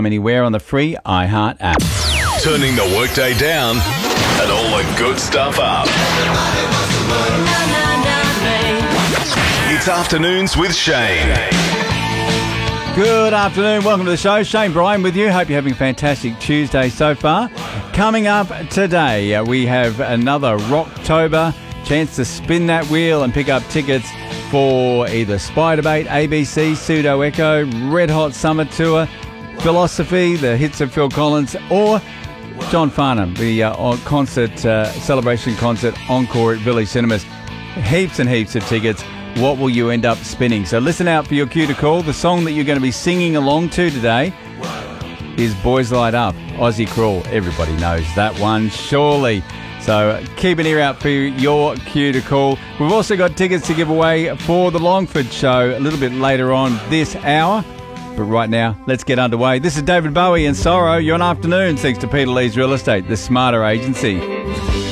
anywhere on the free iHeart app. Turning the workday down and all the good stuff up. It's Afternoons with Shane. Good afternoon. Welcome to the show. Shane Bryan with you. Hope you're having a fantastic Tuesday so far. Coming up today, we have another Rocktober. Chance to spin that wheel and pick up tickets for either Spiderbait, ABC, Pseudo Echo, Red Hot Summer Tour, Philosophy, the hits of Phil Collins, or John Farnham, the concert celebration concert encore at Village Cinemas. Heaps and heaps of tickets. What will you end up spinning? So listen out for your cue to call. The song that you're going to be singing along to today is Boys Light Up, Aussie Crawl. Everybody knows that one, surely. So keep an ear out for your cue to call. We've also got tickets to give away for the Longford show a little bit later on this hour. But right now, let's get underway. This is David Bowie and Sorrow. You're on Afternoons, thanks to Peter Lee's Real Estate, the smarter agency.